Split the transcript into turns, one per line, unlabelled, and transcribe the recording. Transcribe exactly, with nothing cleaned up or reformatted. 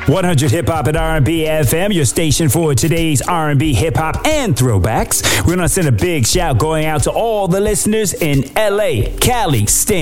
one hundred Hip Hop and R and B F M, your station for today's R and B, hip hop, and throwbacks. We're going to send a big shout going out to all the listeners in L A, Cali, Stanford,